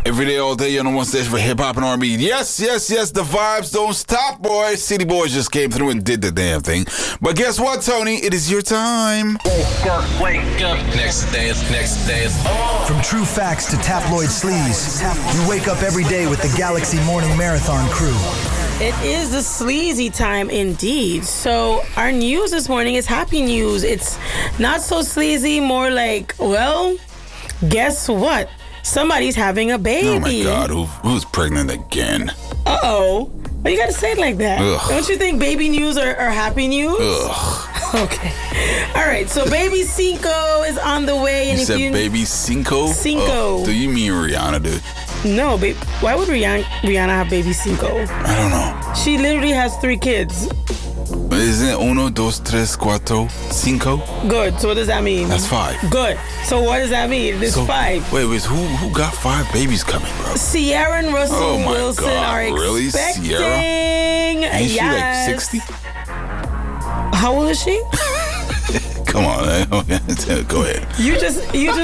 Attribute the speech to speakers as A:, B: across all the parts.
A: Every day, all day, you're on one station for hip hop and R&B. Yes, the vibes don't stop, boys. City Boys just came through and did the damn thing. But guess what, Tony? It is your time.
B: Wake up. Next dance.
C: From true facts to tabloid sleaze, you wake up every day with the Galaxy Morning Marathon crew.
D: It is the sleazy time indeed. So our news this morning is happy news. It's not so sleazy, more like, well, guess what? Somebody's having a baby.
A: Oh my God, who's pregnant again?
D: Uh-oh. Why you gotta say it like that?
A: Ugh.
D: Don't you think baby news are happy news?
A: Ugh.
D: Okay. All right, so baby Cinco is on the way. And
A: You said baby Cinco?
D: Cinco.
A: Do you mean Rihanna, dude?
D: No, babe. Why would Rihanna have baby Cinco?
A: I don't know.
D: She literally has 3 kids.
A: Isn't it 1, 2, 3, 4, 5?
D: Good. So what does that mean?
A: That's 5.
D: Good. So what does that mean? There's 5.
A: Wait, who got 5 babies coming, bro?
D: Ciara and Russell
A: Oh my
D: Wilson
A: God,
D: are
A: really?
D: expecting.
A: Ciara? Ain't she like 60?
D: How old is she?
A: Come on, man. Go ahead.
D: You just.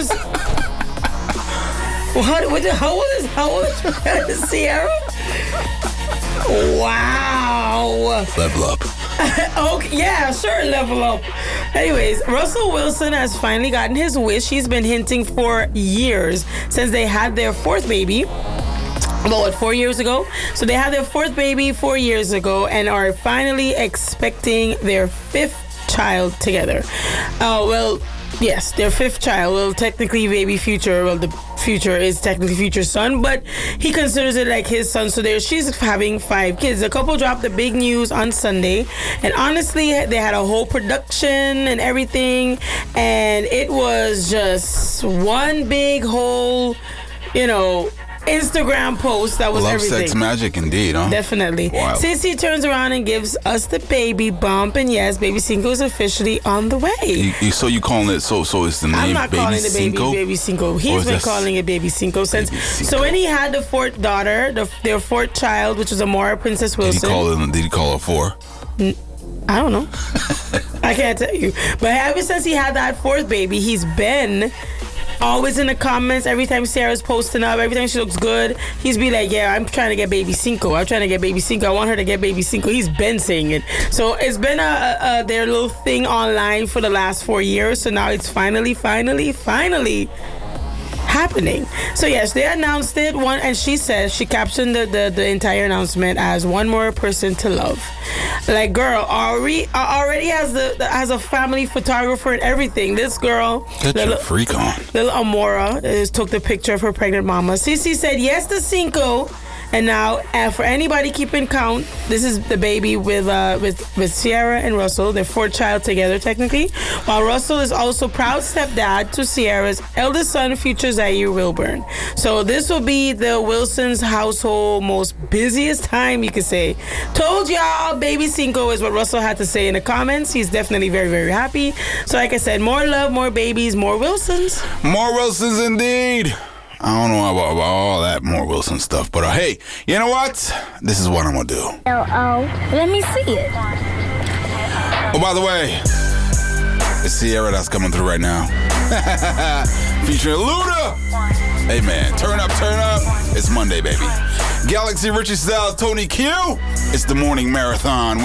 D: How old is Ciara? Wow.
A: Level up.
D: Okay, yeah, sure, level up. Anyways, Russell Wilson has finally gotten his wish. He's been hinting for years since they had their 4th baby. About 4 years ago? So they had their 4th baby 4 years ago and are finally expecting their 5th child together. Yes, their 5th child. Well, technically baby future. Well, the future is technically future son, but he considers it like his son. So she's having 5 kids. The couple dropped the big news on Sunday, and honestly, they had a whole production and everything, and it was just one big whole, Instagram post that was
A: Love,
D: everything.
A: sex, magic, indeed, huh?
D: Definitely.
A: Wild.
D: Sissy turns around and gives us the baby bump, and yes, baby Cinco is officially on the way.
A: So you calling it? So is the name
D: I'm not
A: baby
D: calling the baby
A: Cinco?
D: baby Cinco. He's been calling it baby Cinco since.
A: Baby Cinco.
D: So when he had the 4th daughter, their 4th child, which was Amora Princess Wilson.
A: Did he call her 4?
D: I don't know. I can't tell you. But ever since he had that 4th baby, he's been always in the comments. Every time Sarah's posting up, every time she looks good, he's be like, yeah, I'm trying to get baby Cinco. I want her to get baby Cinco. He's been saying it. So it's been their little thing online for the last 4 years. So now it's finally happening. So yes, they announced it. And she says, she captioned the entire announcement as one more person to love. Like, girl, already has a family photographer and everything. This girl,
A: Get your freak on.
D: little Amora, took the picture of her pregnant mama. Cece said yes to Cinco. And now, for anybody keeping count, this is the baby with Ciara and Russell, their 4th child together, technically. While Russell is also proud stepdad to Ciara's eldest son, future Zaire Wilburn. So this will be the Wilsons' household most busiest time, you could say. Told y'all, baby Cinco is what Russell had to say in the comments. He's definitely very, very happy. So like I said, more love, more babies, more Wilsons.
A: More Wilsons indeed. I don't know about all that more Wilson stuff, but hey, you know what? This is what I'm gonna do.
E: Let me see it.
A: Oh, by the way, it's Ciara that's coming through right now. Featuring Luda. Hey man, turn up. It's Monday, baby. Galaxy, Richie Styles, Tony Q. It's the morning marathon.